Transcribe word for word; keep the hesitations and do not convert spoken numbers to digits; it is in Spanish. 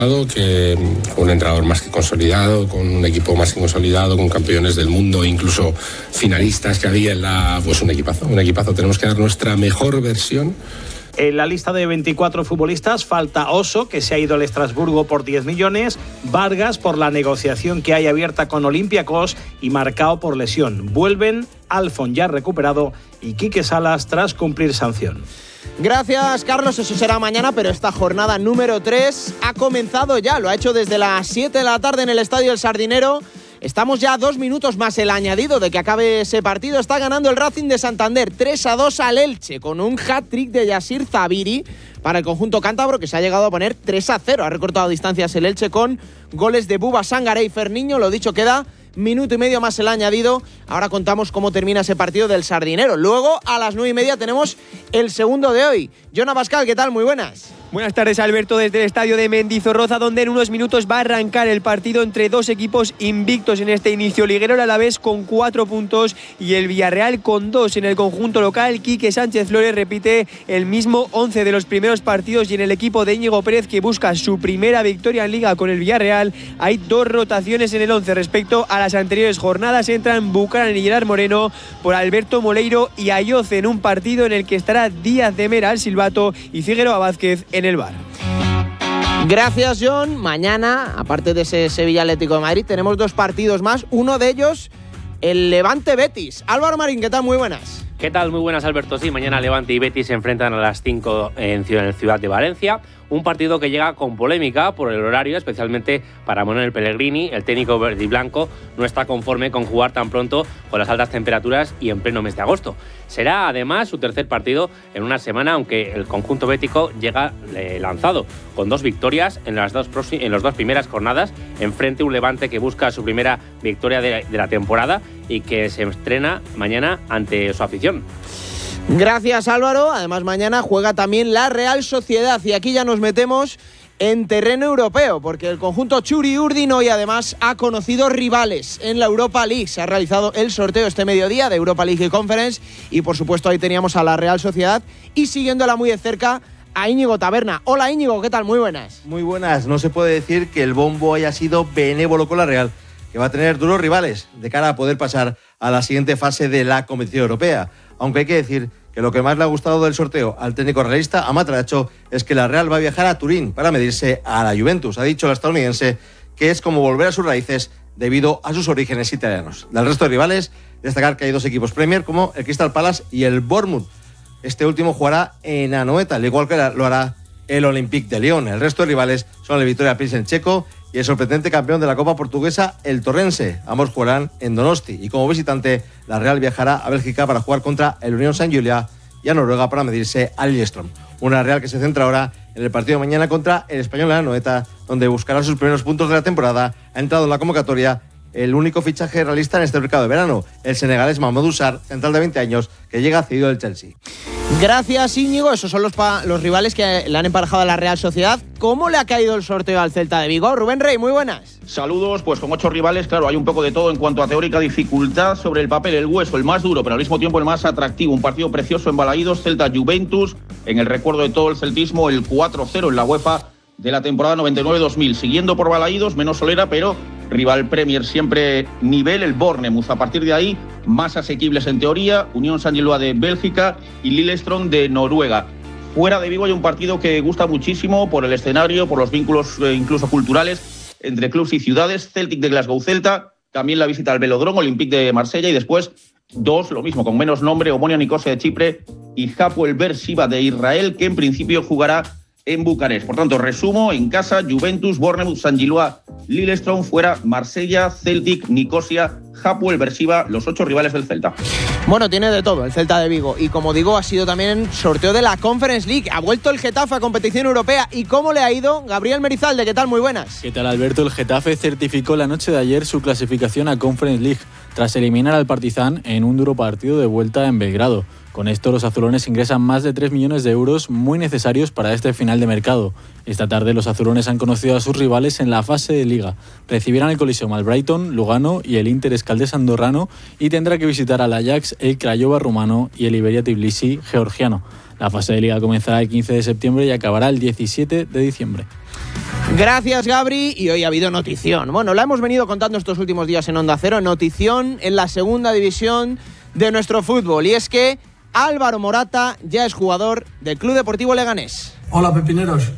que con un entrenador más que consolidado, con un equipo más que consolidado, con campeones del mundo, incluso finalistas que había en la, pues un equipazo, un equipazo. Tenemos que dar nuestra mejor versión. En la lista de veinticuatro futbolistas falta Oso, que se ha ido al Estrasburgo por diez millones, Vargas por la negociación que hay abierta con Olympiacos y Marcao por lesión. Vuelven Alfon ya recuperado y Quique Salas tras cumplir sanción. Gracias, Carlos. Eso será mañana, pero esta jornada número tres ha comenzado ya. Lo ha hecho desde las siete de la tarde en el Estadio El Sardinero. Estamos ya a dos minutos más el añadido de que acabe ese partido. Está ganando el Racing de Santander tres a dos al Elche con un hat-trick de Yasir Zabiri para el conjunto cántabro, que se ha llegado a poner tres a cero. Ha recortado distancias el Elche con goles de Buba Sangaré y Ferniño. Lo dicho, queda minuto y medio más el añadido. Ahora contamos cómo termina ese partido del Sardinero. Luego, a las nueve y media, tenemos el segundo de hoy. Jonah Pascal, ¿qué tal? Muy buenas. Buenas tardes, Alberto, desde el estadio de Mendizorroza, donde en unos minutos va a arrancar el partido entre dos equipos invictos en este inicio liguero, el Alavés con cuatro puntos y el Villarreal con dos. En el conjunto local, Quique Sánchez Flores repite el mismo once de los primeros partidos, y en el equipo de Íñigo Pérez, que busca su primera victoria en Liga con el Villarreal, hay dos rotaciones en el once respecto a las anteriores jornadas. Entran Bucaran y Gerard Moreno por Alberto Moleiro y Ayoce, en un partido en el que estará Díaz de Mera al silbato y Figueroa Vázquez en el bar. Gracias, John. Mañana, aparte de ese Sevilla Atlético de Madrid, tenemos dos partidos más. Uno de ellos, el Levante Betis. Álvaro Marín, ¿qué tal? Muy buenas. ¿Qué tal? Muy buenas, Alberto. Sí, mañana Levante y Betis se enfrentan a las cinco en Ciudad de Valencia. Un partido que llega con polémica por el horario, especialmente para Manuel Pellegrini. El técnico verde y blanco no está conforme con jugar tan pronto con las altas temperaturas y en pleno mes de agosto. Será además su tercer partido en una semana, aunque el conjunto bético llega eh, lanzado con dos victorias en las dos, en las dos primeras jornadas, enfrente a un Levante que busca su primera victoria de, de la temporada y que se estrena mañana ante su afición. Gracias, Álvaro. Además, mañana juega también la Real Sociedad y aquí ya nos metemos en terreno europeo, porque el conjunto Txuri-Urdin hoy además ha conocido rivales en la Europa League. Se ha realizado el sorteo este mediodía de Europa League y Conference y, por supuesto, ahí teníamos a la Real Sociedad y, siguiéndola muy de cerca, a Íñigo Taberna. Hola, Íñigo, ¿qué tal? Muy buenas. Muy buenas. No se puede decir que el bombo haya sido benévolo con la Real, que va a tener duros rivales de cara a poder pasar a la siguiente fase de la competición europea. Aunque hay que decir que lo que más le ha gustado del sorteo al técnico realista, a Matracho, es que la Real va a viajar a Turín para medirse a la Juventus. Ha dicho el estadounidense que es como volver a sus raíces debido a sus orígenes italianos. Del resto de rivales, destacar que hay dos equipos Premier como el Crystal Palace y el Bournemouth. Este último jugará en Anoeta, al igual que lo hará el Olympique de Lyon. El resto de rivales son el Victoria Pilsen checo y el sorprendente campeón de la Copa Portuguesa, el Torrense. Ambos jugarán en Donosti y como visitante la Real viajará a Bélgica para jugar contra el Unión San Julia y a Noruega para medirse al Lillestrøm. Una Real que se centra ahora en el partido de mañana contra el Español de la Anoeta, donde buscará sus primeros puntos de la temporada. Ha entrado en la convocatoria el único fichaje realista en este mercado de verano, el senegalés Mamadou Sarr, central de veinte años, que llega cedido del Chelsea. Gracias, Íñigo. Esos son los, pa- los rivales que le han emparejado a la Real Sociedad. ¿Cómo le ha caído el sorteo al Celta de Vigo? Rubén Rey, muy buenas. Saludos, pues con ocho rivales, claro, hay un poco de todo en cuanto a teórica dificultad. Sobre el papel, el hueso, el más duro, pero al mismo tiempo el más atractivo. Un partido precioso en Balaídos, Celta-Juventus, en el recuerdo de todo el celtismo, el cuatro cero en la UEFA de la temporada noventa y nueve dos mil. Siguiendo por Balaídos, menos solera, pero rival Premier siempre nivel, el Bournemouth. A partir de ahí, más asequibles en teoría, Unión San Gilloa de Bélgica y Lillestrøm de Noruega. Fuera de Vigo hay un partido que gusta muchísimo por el escenario, por los vínculos eh, incluso culturales entre clubes y ciudades. Celtic de Glasgow Celta, también la visita al Velódromo, Olympique de Marsella y después dos, lo mismo, con menos nombre, Omonia Nicosia de Chipre y Hapoel Beersheva de Israel, que en principio jugará en Bucarest. Por tanto, resumo, en casa, Juventus, Bournemouth, San Gilloa, Lillestrøm, fuera Marsella, Celtic, Nicosia, Hapoel Beersheva, los ocho rivales del Celta. Bueno, tiene de todo el Celta de Vigo y, como digo, ha sido también sorteo de la Conference League. Ha vuelto el Getafe a competición europea. ¿Y cómo le ha ido? Gabriel Merizalde, ¿qué tal? Muy buenas. ¿Qué tal, Alberto? El Getafe certificó la noche de ayer su clasificación a Conference League tras eliminar al Partizan en un duro partido de vuelta en Belgrado. Con esto, los azulones ingresan más de tres millones de euros muy necesarios para este final de mercado. Esta tarde, los azulones han conocido a sus rivales en la fase de Liga. Recibirán el Coliseum al Brighton, Lugano y el Inter Escaldés andorrano y tendrá que visitar al Ajax, el Craiova rumano y el Iberia Tbilisi georgiano. La fase de Liga comenzará el quince de septiembre y acabará el diecisiete de diciembre. Gracias, Gabri. Y hoy ha habido notición. Bueno, la hemos venido contando estos últimos días en Onda Cero. Notición en la segunda división de nuestro fútbol. Y es que Álvaro Morata ya es jugador del Club Deportivo Leganés. Hola, pepineros.